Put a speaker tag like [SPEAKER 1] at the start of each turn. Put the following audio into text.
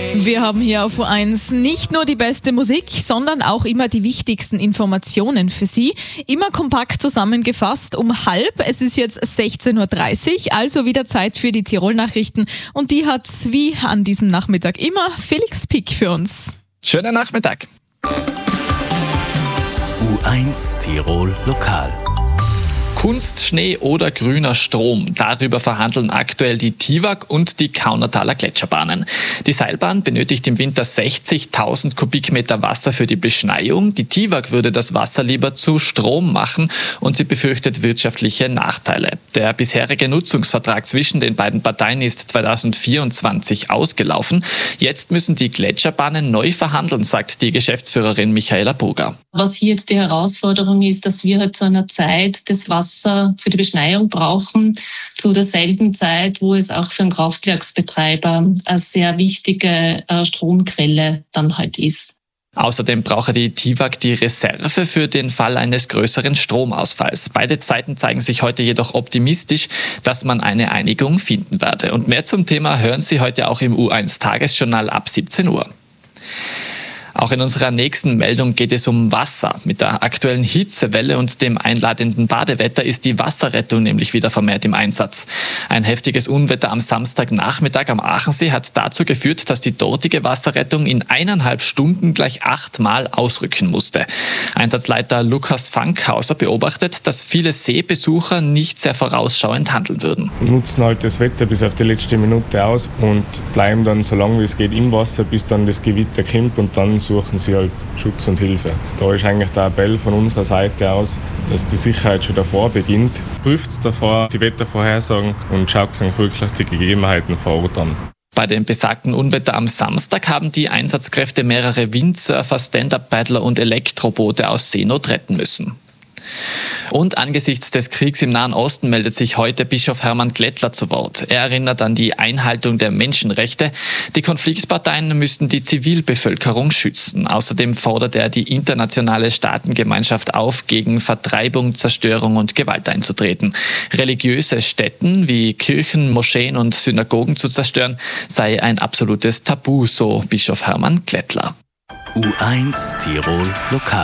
[SPEAKER 1] Wir haben hier auf U1 nicht nur die beste Musik, sondern auch immer die wichtigsten Informationen für Sie. Immer kompakt zusammengefasst um 12:30. Es ist jetzt 16:30 Uhr, also wieder Zeit für die Tirol-Nachrichten. Und die hat wie an diesem Nachmittag immer Felix Pick für uns.
[SPEAKER 2] Schönen Nachmittag.
[SPEAKER 3] U1 Tirol Lokal.
[SPEAKER 2] Kunstschnee oder grüner Strom. Darüber verhandeln aktuell die TIWAG und die Kaunertaler Gletscherbahnen. Die Seilbahn benötigt im Winter 60.000 Kubikmeter Wasser für die Beschneiung. Die TIWAG würde das Wasser lieber zu Strom machen und sie befürchtet wirtschaftliche Nachteile. Der bisherige Nutzungsvertrag zwischen den beiden Parteien ist 2024 ausgelaufen. Jetzt müssen die Gletscherbahnen neu verhandeln, sagt die Geschäftsführerin Michaela Burger.
[SPEAKER 4] Was hier jetzt die Herausforderung ist, dass wir halt zu einer Zeit das Wasser für die Beschneiung brauchen, zu derselben Zeit, wo es auch für einen Kraftwerksbetreiber eine sehr wichtige Stromquelle dann halt ist.
[SPEAKER 2] Außerdem brauche die TIWAG die Reserve für den Fall eines größeren Stromausfalls. Beide Seiten zeigen sich heute jedoch optimistisch, dass man eine Einigung finden werde. Und mehr zum Thema hören Sie heute auch im U1 Tagesjournal ab 17 Uhr. Auch in unserer nächsten Meldung geht es um Wasser. Mit der aktuellen Hitzewelle und dem einladenden Badewetter ist die Wasserrettung nämlich wieder vermehrt im Einsatz. Ein heftiges Unwetter am Samstagnachmittag am Aachensee hat dazu geführt, dass die dortige Wasserrettung in 1,5 Stunden gleich 8-mal ausrücken musste. Einsatzleiter Lukas Fankhauser beobachtet, dass viele Seebesucher nicht sehr vorausschauend handeln würden.
[SPEAKER 5] Wir nutzen halt das Wetter bis auf die letzte Minute aus und bleiben dann so lange wie es geht im Wasser, bis dann das Gewitter kommt und dann suchen sie halt Schutz und Hilfe. Da ist eigentlich der Appell von unserer Seite aus, dass die Sicherheit schon davor beginnt. Prüft davor die Wettervorhersagen und schaut sich wirklich die Gegebenheiten vor Ort an.
[SPEAKER 2] Bei dem besagten Unwetter am Samstag haben die Einsatzkräfte mehrere Windsurfer, Stand-Up-Paddler und Elektroboote aus Seenot retten müssen. Und angesichts des Kriegs im Nahen Osten meldet sich heute Bischof Hermann Glättler zu Wort. Er erinnert an die Einhaltung der Menschenrechte. Die Konfliktparteien müssten die Zivilbevölkerung schützen. Außerdem fordert er die internationale Staatengemeinschaft auf, gegen Vertreibung, Zerstörung und Gewalt einzutreten. Religiöse Stätten wie Kirchen, Moscheen und Synagogen zu zerstören, sei ein absolutes Tabu, so Bischof Hermann Glättler.
[SPEAKER 3] U1 Tirol Lokal.